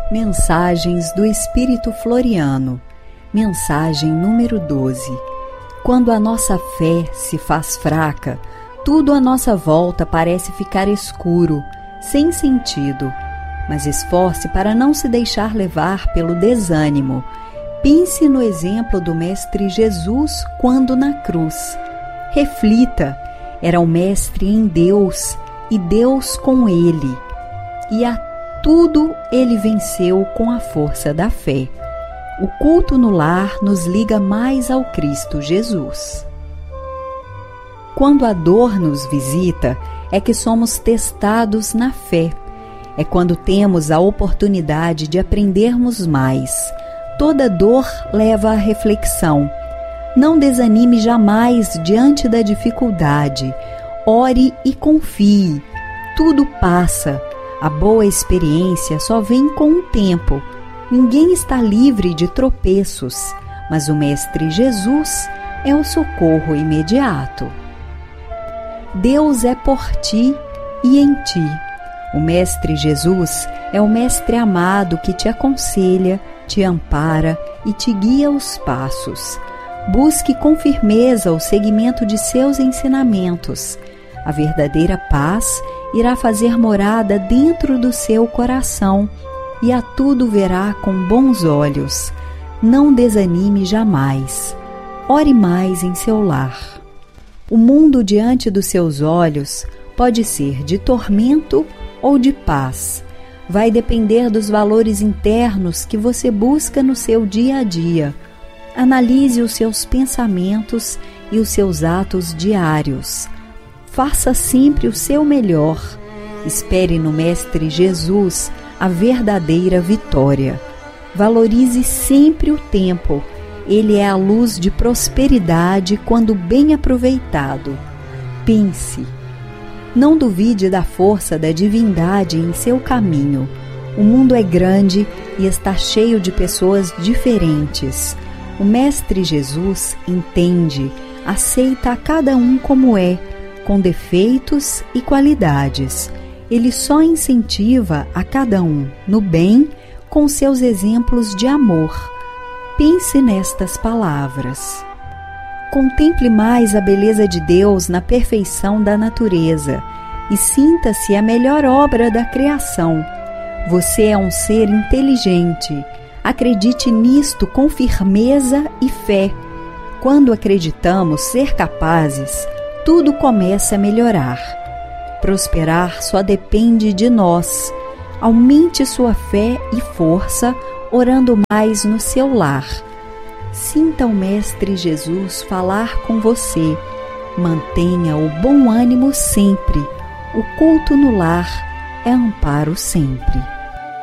Mensagens do Espírito Floriano. Mensagem número 12. Quando a nossa fé se faz fraca, tudo à nossa volta parece ficar escuro, sem sentido. Mas esforce para não se deixar levar pelo desânimo. Pense no exemplo do Mestre Jesus quando na cruz. Reflita, era o Mestre em Deus e Deus com ele. E a tudo ele venceu com a força da fé. O culto no lar nos liga mais ao Cristo Jesus. Quando a dor nos visita, é que somos testados na fé. É quando temos a oportunidade de aprendermos mais. Toda dor leva à reflexão. Não desanime jamais diante da dificuldade. Ore e confie. Tudo passa. A boa experiência só vem com o tempo. Ninguém está livre de tropeços, mas o Mestre Jesus é o socorro imediato. Deus é por ti e em ti. O Mestre Jesus é o Mestre amado que te aconselha, te ampara e te guia os passos. Busque com firmeza o seguimento de seus ensinamentos. A verdadeira paz irá fazer morada dentro do seu coração e a tudo verá com bons olhos. Não desanime jamais. Ore mais em seu lar. O mundo diante dos seus olhos pode ser de tormento ou de paz. Vai depender dos valores internos que você busca no seu dia a dia. Analise os seus pensamentos e os seus atos diários. Faça sempre o seu melhor. Espere no Mestre Jesus a verdadeira vitória. Valorize sempre o tempo. Ele é a luz de prosperidade quando bem aproveitado. Pense. Não duvide da força da divindade em seu caminho. O mundo é grande e está cheio de pessoas diferentes. O Mestre Jesus entende, aceita a cada um como é, com defeitos e qualidades. Ele só incentiva a cada um no bem com seus exemplos de amor. Pense nestas palavras. Contemple mais a beleza de Deus na perfeição da natureza e sinta-se a melhor obra da criação. Você é um ser inteligente. Acredite nisto com firmeza e fé. Quando acreditamos ser capazes, tudo começa a melhorar. Prosperar só depende de nós. Aumente sua fé e força, orando mais no seu lar. Sinta o Mestre Jesus falar com você. Mantenha o bom ânimo sempre. O culto no lar é amparo sempre.